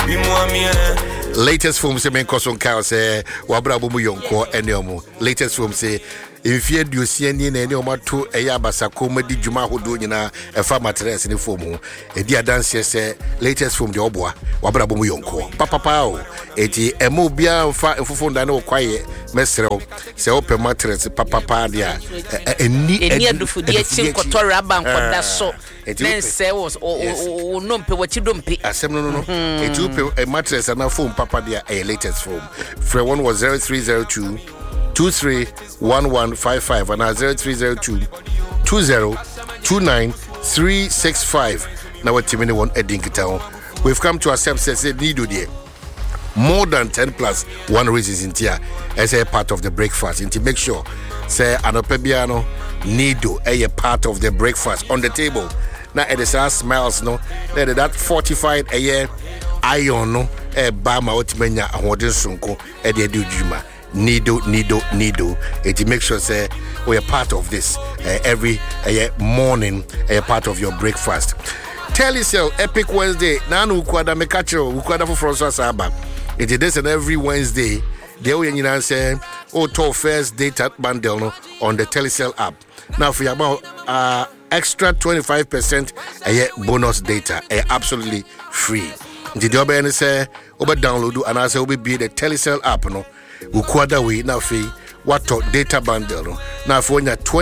Latest film say men koson ka say wabra bomu yonko eniomu. Latest film say if you do see any enioma to eya basako madi djuma hodo nyina efa materials ni film e dia dance say latest film de oboa wabra bomu yonko papa o eti emo bia mfa enfofo nda na okwaye mesrew say open materials papa dia eni adufu dia chinkotora bankoda so then say was o no mpe wachi dompe asem no eti open materials na phone papa dia a latest film free one was 0302 231155 and 0302 2029365. Now what Timini one Edding town. We've come to accept says Nido dear. More than 10 plus one reasons in here as a part of the breakfast. And to make sure say Anopebiano Nido a part of the breakfast on the table. Now at the smiles no that fortified a year iron no a bama otmenya and what is sunko at the Dujuma. Nido. To make sure say we are part of this every morning, a part of your breakfast. Tell yourself, Epic Wednesday. Nanu ukwada mekacho ukwada for François Saba. It is this and every Wednesday. They will say, to first data bundle no, on the Telecel app. Now for about extra 25% bonus data, absolutely free. The job say over download and I say will be the Telecel app no. Ukwada we now fee what data bundle now for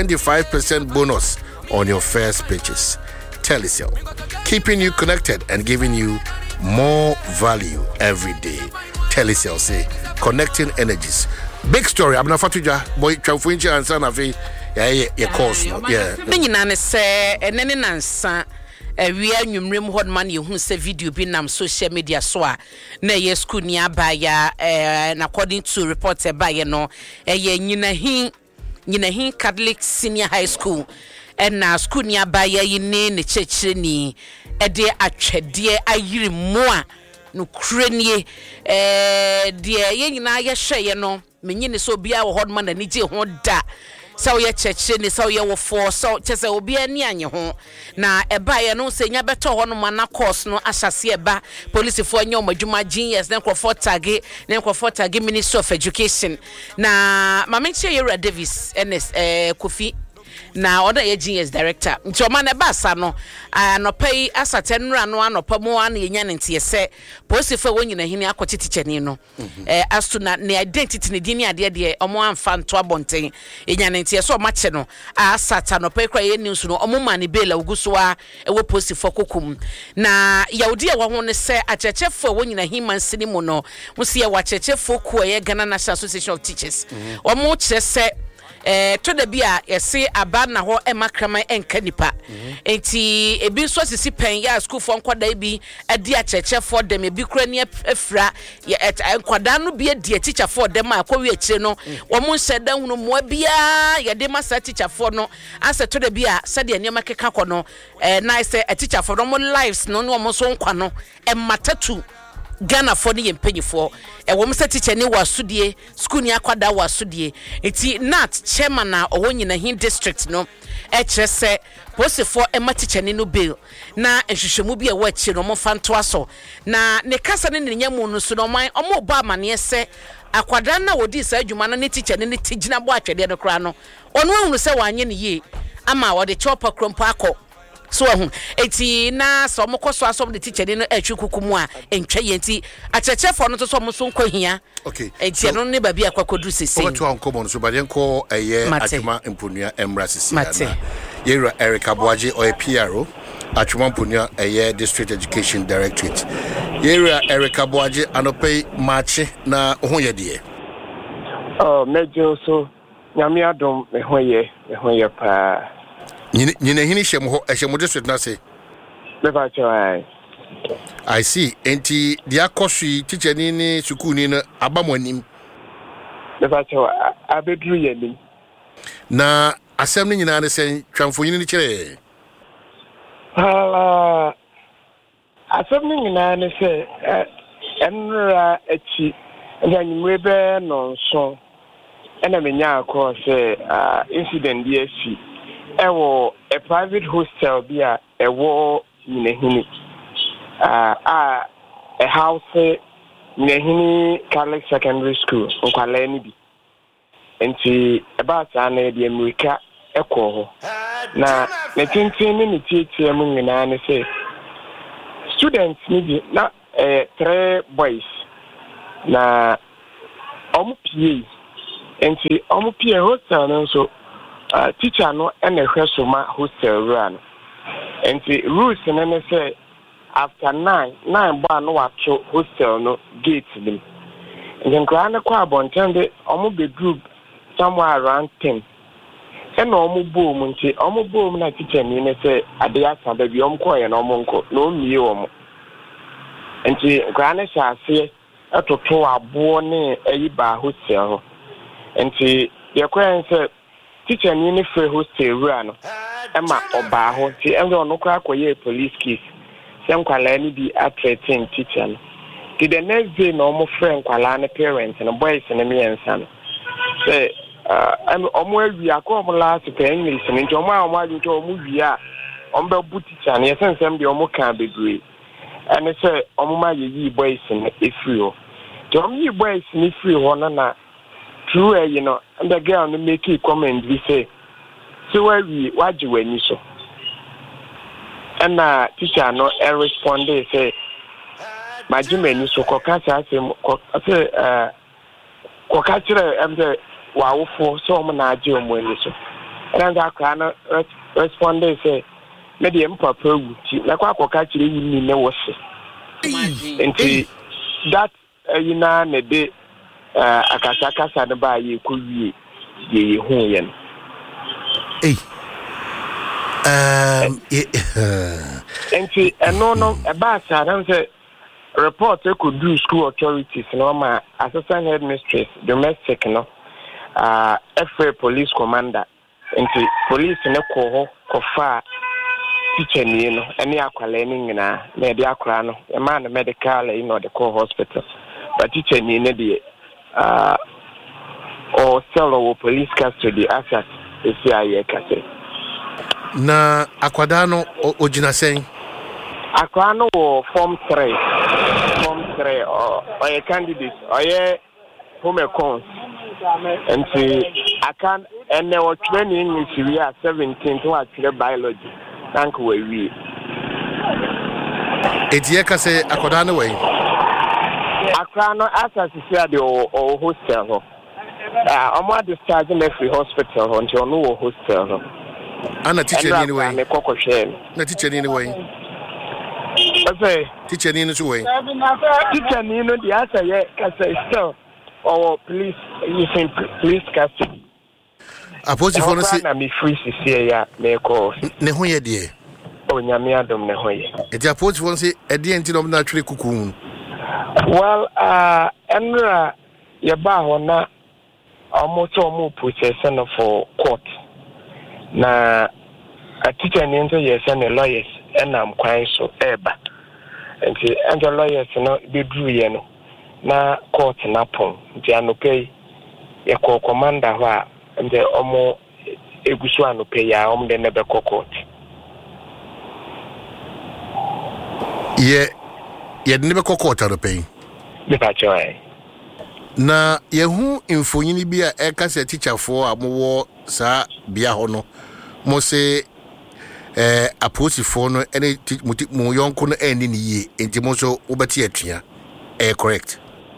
25% bonus on your first purchase. Telecel, keeping you connected and giving you more value every day. Telecel say connecting energies. Big story. I'm not fatuja boy chamfunchi and son of a course. Yeah. Nane say and then nansa. We are numrim hot man you who say video be nam social media so na ye school near by and according to reports by no ye nyina hin Catholic Senior High School and na school near by ye ne church ni e de atwede ayiri moa no krenie de ye nyina ye hwe no menyi ne so bia wo hot man ani je ho da so ye cheche ni so ye wo for so chese obi ani anye ho na eba ye no se nya beto ho no mana course no asase eba police fo anya omadwuma genius then crofort tag Ministry of Education na mamenche Yera Davis NS Kofi na oda ye genius director nti o ma na ba sa no anopai asate nra no anopa mo an ye nya ntie se police fo wonyina hini akoti tichani no astu na ne identity ne dini ade de omo amfa nto abonten ye nya ntie so ma che no asata no pa kra ye news no omo ma ne bela uguso a ewo police fo kokum na yaudi e wo ho ne se achechefo wonyina himan sini mu no mo se ye wa chechefo ko ye Ghana National Association of Teachers omo che se to the bia yesi aba na ho emakrama enka nipa enti ebi so sisi pen ya school for nkwada bi adi acheche for dem ebi kura ne afra nkwada no bi adi teacher for dem akwa akire no wo mo nhyeda hunu mo bia ye de masa teacher for no ase to the bia sade eniema keka kɔ no na say a teacher for no lives no no mo so nkwa no matatu Ghana for the empanyfo wo mse teacher ni wasudie school ni akwada wasudie enti nat chairman na owonyina hin district no kire post for teacher ni no bill na ehwehwemu bi e wa chi no mo fanto aso na ne kasa ne nyamu no so no man omo ba amane se akwada na wodi sa adwuma no ne teacher ni tigina bo atwede no kra no ono ehunu se wanye ne ye ama wo de chopper krompo akọ so eti na so mo koso aso the teacher ni no atwikukumu a entwa yenti achechefo no so mo so nkohia okay eti no ne ba bia kwakodu sese o to anko mo so ba den ko eye atuma emponua emra sese na Yera Erica Boaji or PRO atuma emponua eye District Education Directorate Yera Erica Boaji anope march na ho ye de mejo so nyame adom me ho ye pa Nina hini shemo district na say. I see. Enti dia kosu teacher ni school ni na abamonim. Abedru yenim. Na asem ni nyina na say twamfonyi ni kire. Asem ni nyina na say enra echi nyanyimre be no so. Ena menya akọ say incident dey see. A private hostel bia ewo nyinahini a house Nehini Catholic Secondary School, Unkaleni. And see about an idea, America, Echo. Now, the thing in the teacher among the say students need not 3 boys. Now, PA. And see, PA hostel also teacher no and a Hesoma hostel run. And see, rules and then say after 9 bar no actual hostel no gate them. And then Grana Quabon turned it almost group somewhere around 10. And almost boom until almost boom na teacher and say at the answer baby and almost no me. And see, Grana shall say at a tour born a bar hostel. And see, the acquaintance said, teacher and free hostel run. Emma or Baho, see, and no crack or police case. Some Kalani be at 13 teacher. Did the next day normal friend Kalana parents and a boys and me and son. Say, I'm almost we are called last to English and into my into a movie. The booty and yes, and some the almost can't be great. And they say, my ye boys in if you. Tom ye boys in if you want true, and the girl make it comment, we say, so where we watch you when you so. And teacher no respond say my Jimmy so kokasa say kokachire am say wow for so na je omwe so and that can respond say me dey mpapa wuti na kwa kokachire wuni ne wo se enti that na de akasakasa ne ba ye ko wie ye hu ye no and no about I say report could do school authorities no ma assistant headmistress domestic no FA police commander and police ne ko fa teacher ni no any akwala ni na dey akra no e man medical the core hospital but teacher ni ne dey or cell or police custody asset is here kase na akwadano ojina sen akwadano form 3 or a candidate or a home accounts and see I can and there was training in Syria 17 to actually biology thank we etieka say akwadano way akwadano asas is the or hostel omo discharge me free hospital until no hostel Ana teacher anyway. Na teacher anyway. Okay. Teacher anyway. Teacher no the answer yeah cause still or police using police custody. Approach for say na me free here ya me call. Ne ho ye de. O nyame adom ne ho ye. Eti approach for say e de enti no na twere kuku. Well enra ye ba ho na almost process no for court. Na a teacher ninja yes and the lawyers and I'm quite so eba and the lawyers no be drew yeno na court na pon the no pay ye call commander wa and the omo egusu anu pay ya the nebe court ye nebe court anu pay the pachoy na yehu infonyini bi a eka se teacher for amowo sa bia ho no mo se aposifo no ene mo yonko no eni ni ye enti mo so obeti atua correct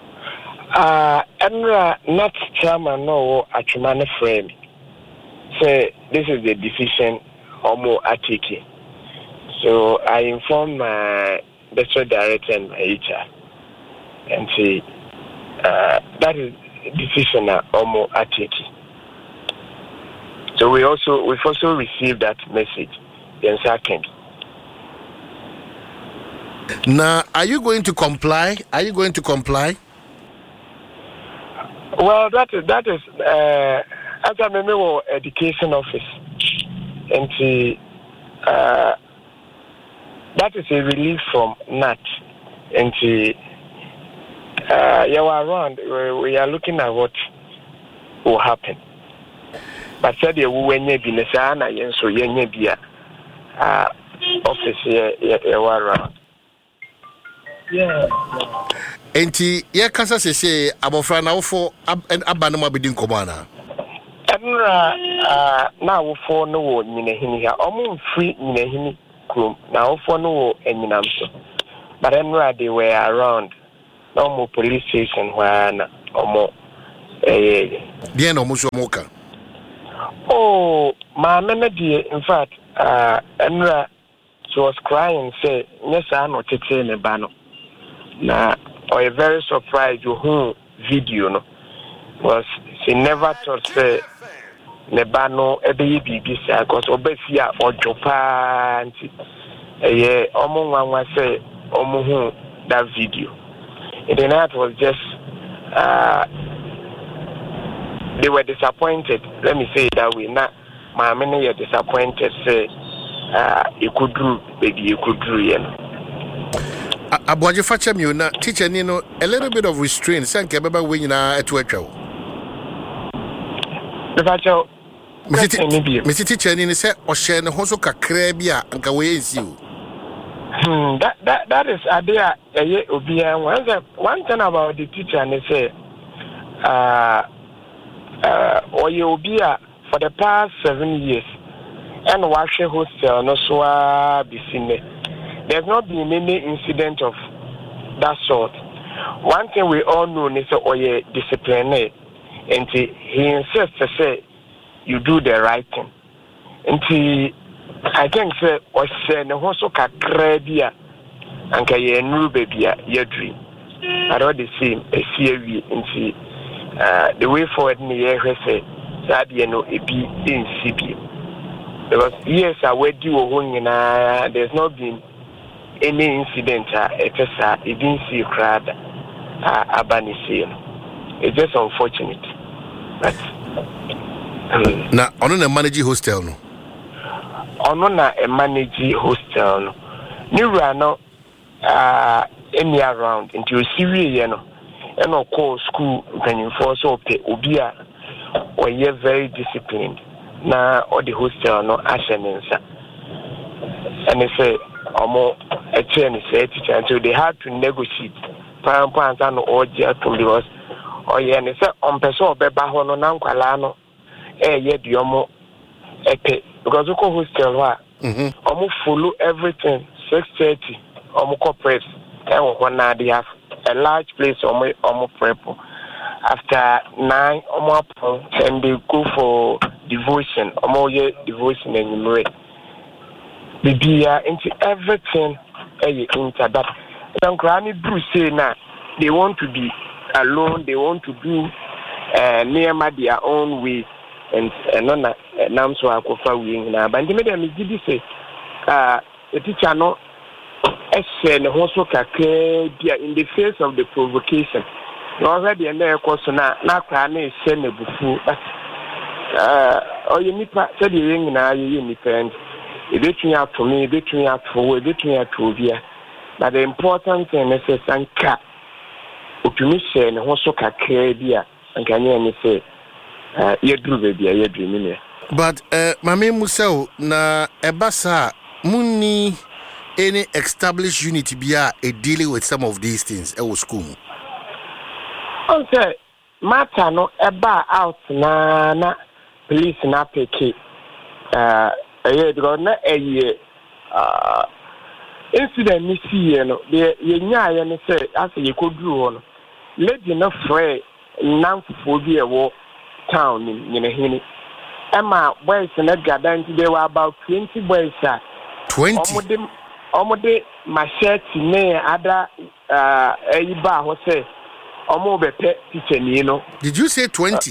enra not chairman no atuma ne frame say this is the decision omo atiki so I inform my district director and my HR and say that is decision omo atiki. So we've also received that message. Then second. Now, are you going to comply? Well, that is as a member education office, and that is a relief from NAT, and you are around. We are looking at what will happen. But said you when you be Nesana, and so you be office here around. Yeah. Enti ye kasa sese abofra na wofo abanu ma bedi nkomo ana. Enra na wofo no wo nyinahini ha. Omo mfiri nyinahini krom. Na wofo no wo enyinam so. But enra they were around. No police station where na omo Dia no muso moka. Oh, my mama dear, in fact, Enra, she was crying, say, yes, I know Tete Nebano. Now, I was very surprised with her video, no, was she never thought, say, Nebano, a baby, because Obesia or Japan, Omo one say, Omo, that video. And then that was just, they were disappointed. Let me say it that way. Now, my many are disappointed. Say, you could do, baby, you could do, you know. Abuaje facha mi na teacher ni no a little bit of restraint. Say nke baba we nyina eto atwa. The facha. Me teacher ni say o share ne ho so kakra bi a anka we ensi o. That is idea. One thing about the teacher and they say, or you'll be for the past 7 years and wash a hostel no so be seen. There's not been any incident of that sort. One thing we all know is that you're disciplined, and he insists to say you do the right thing. And I think say or say no hoso kakrebia and kay new baby your dream. I don't see a CV into the way forward in the year say that you know it be in CP. Because yes, I would do a there's not been any incident it didn't see crowd abaniseel. It's just unfortunate. But now on a managing hostel no. On a managing hostel no. New no any around into a series, you know. And of course, school can enforce Obia or you're very disciplined. Now, or the hostel no ascendancy. And they say, a chain is a teacher, and so they had to negotiate. Pants and all because, oh, yeah, and they say, on person, Bebahono, Nanqualano, yet Yomo, because we call hostel, almost follow everything, 6:30, almost corporate, and one night they have a large place almost prep. After 9, almost, and they go for devotion, almost devotion and you know. Maybe into everything into that. And Granny Bruce say now they want to be alone, they want to do near their own way and on Namso Akofa wing now. But the medium did say the teacher no and also in the face of the provocation. You already and there course now Granny send a bufu but or you need said the ring now you need friends. Between out to me, between out for between out to Via. But the important thing is a sanka. Optimism and also Kakrabia and can you say, you do baby, you dreaming. But, Mammy Musel, na Ebasa, Muni, any established unity be a dealing with some of these things, school. Oh, sir, Mata no eba out na police na peke. Because na incident me see you know the nya ne say as you could do one lady na free nan phobia wo town in Hini Emma boys na gather into there were about 20 boys 20 omode machete ne ada eba ho say omo bepe teacher ni no. Did you say 20?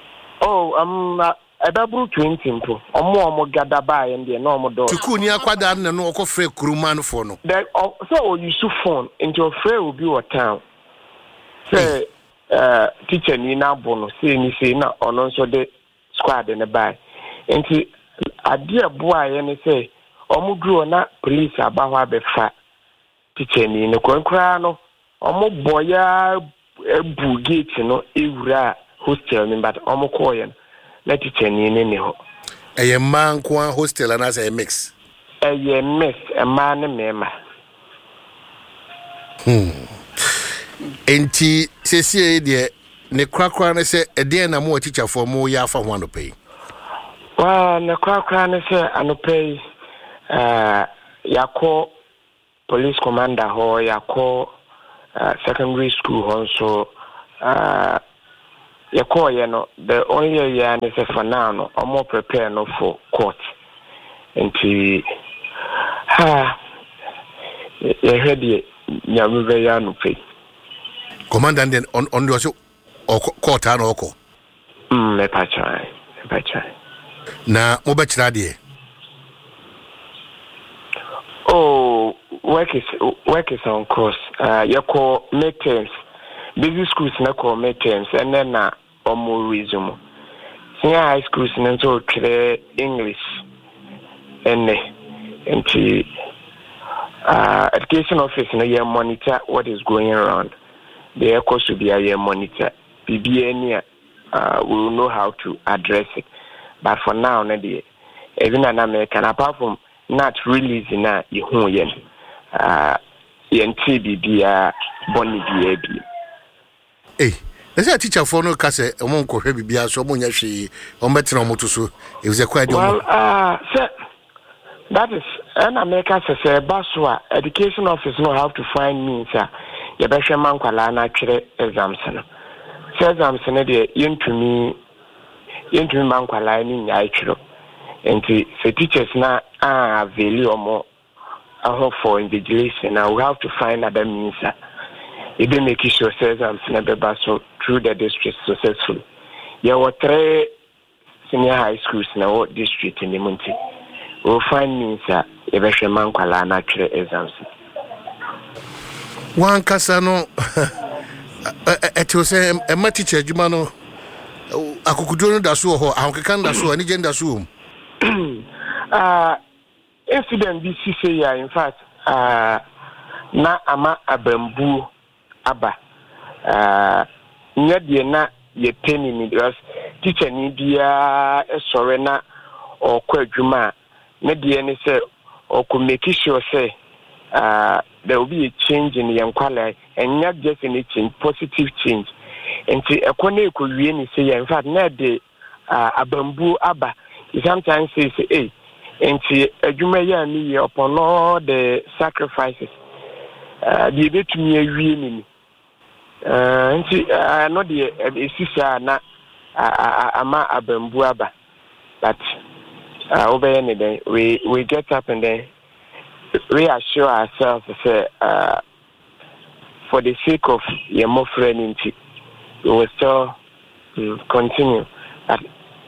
About 20 people. Omo gather by and they no more door. Tukuni akwada na no okofre kuruman for no. So you su phone into your friend will be what town. Say teacher ni na bono say ni say na ono so the squad in the by. Enti adia boy and say omo duro na police abawa be fa teacher ni no kwankra no omo boya bu gate no ewura hostel ni but omo koyen. Let it any ho. A man kwa hostel and as a mix. A mix, a man and mema. Enti sesi de ne kwakwa ne se ede na mo teacher for mo ya fa ho anope. Wa ne kwakwa ne se anope yakọ police commander ho yakọ secondary school ho so yakọ ye no the only year ne se for now no omo prepare no for court. Enti ye head nyamu be ya anope. Commandant then on the court and oko. Me pachai. Na mo be kira de. Oh, work is on course. You call midterms. Busy schools na call midterms and then na omo resume. Senior high schools na so clear English. And education office na you monitor what is going around. The ECO should be a monitor. PBN, we will know how to address it. But for now, even an American, apart from not releasing yen, TBB, Bonnie BAB. Hey, there's a teacher for no case, a monk or heavy beer, so much she or better on motosu. It was a quite well, sir, that is an American says, Baswa, education office know how to find means, sir. The best man kwala na chere exams no exams no de yentumi man kwala ni nya chiro enti the teachers na value omo for invigilation. Now we have to find other means it be make sure exams na be so through the district successful. There were 3 senior high schools na what district in the Monte. We'll find means the best man kwala na chere exams. One casano it was a teacher Jumano Akukudu da so ho ahokeka da so ani gender so incident BCC ya in fact na ama abambu aba nya de na ye penny ni because teacher ni dia esore na okwa adwuma na de ni say oku make sure say there will be a change in the quality and not just any change, positive change. And see, a corner could really say, in fact, not the a bamboo abba. He sometimes says, hey, and see, you may me upon all the sacrifices. The bit to me a really. And see, I know the sister not a bamboo abba, but over any day we get up and then reassure ourselves for the sake of your more friendship, we will still continue. But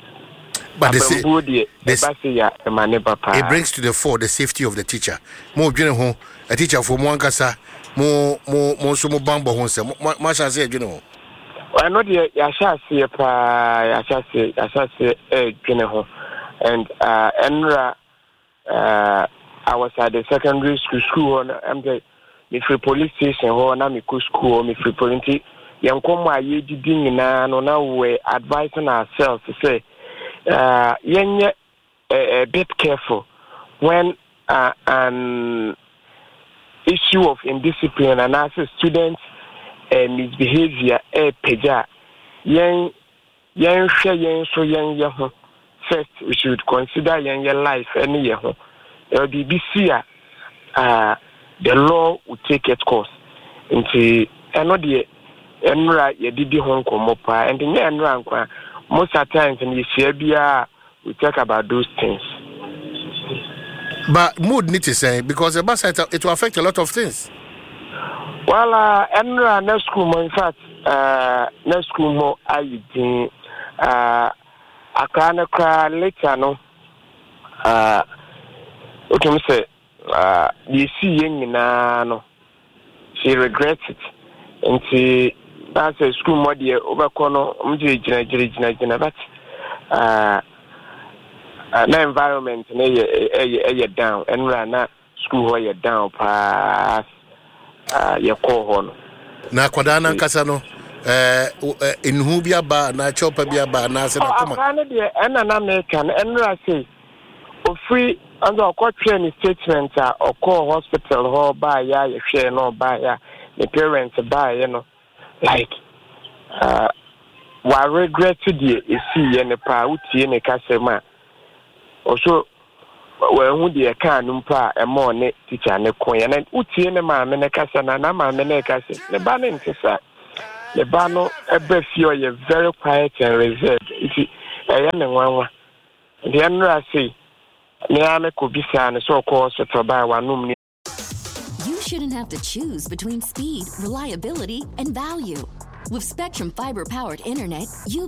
it brings to the fore the safety of the teacher. More general, a teacher from one casa, more sumo bambo home. Masha say, you know. I know the Yasha say, general, and Enra. I was at the secondary school and the free police station or Namiko school, me free police. Young Koma ye ding na no now we advising ourselves to say yen a bit careful when an issue of indiscipline and as students misbehavior peja yen so yen first we should consider yen life any year. BBC the law will take its course. Into another Enra Yedidi Hong Kong and the Enra most of the times in the Serbia we talk about those things. But mood need to say because the bus it will affect a lot of things. Well, Enra next school in fact next school more I think Akranakra later no okay, me say, you see, no, she regrets it. And she, that's a school model over corner, but the environment, down, and run that school where you're down, pass your core. Na Kwadana Casano, in Hubia Bar, na Chopper Bar, Nasa, and an American, and I say, free. Under a court training statement or call hospital or buy ya share no buy ya the parents buy, like wa regret the see and the pa uti ne kasema also who the can pa a more net teacher ne coin and uti ne ma me ne kasa na ma me ne kasa the banning tisa the bano a befio ye very quiet and reserved if I am one the end say ne could be san so called to buy one. You shouldn't have to choose between speed, reliability, and value. With Spectrum Fiber-powered internet, you